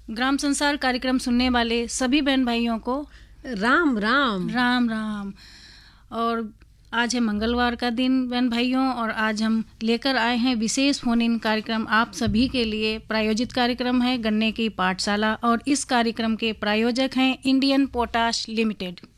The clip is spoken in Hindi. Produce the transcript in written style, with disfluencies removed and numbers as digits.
ग्राम संसार कार्यक्रम सुनने वाले सभी बहन भाइयों को राम राम। राम राम। और आज है मंगलवार का दिन बहन भाइयों, और आज हम लेकर आए हैं विशेष फोन इन कार्यक्रम आप सभी के लिए। प्रायोजित कार्यक्रम है गन्ने की पाठशाला, और इस कार्यक्रम के प्रायोजक हैं इंडियन पोटाश लिमिटेड।